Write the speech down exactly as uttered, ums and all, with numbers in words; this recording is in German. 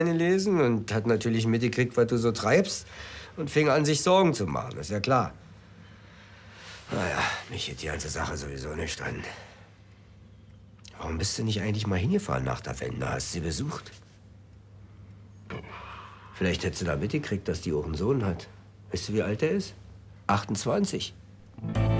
gelesen und hat natürlich mitgekriegt, was du so treibst und fing an, sich Sorgen zu machen, ist ja klar. Naja, mich geht die ganze Sache sowieso nicht an. Warum bist du nicht eigentlich mal hingefahren nach der Wende? Hast du sie besucht? Vielleicht hättest du da mitgekriegt, dass die auch einen Sohn hat. Weißt du, wie alt er ist? achtundzwanzig.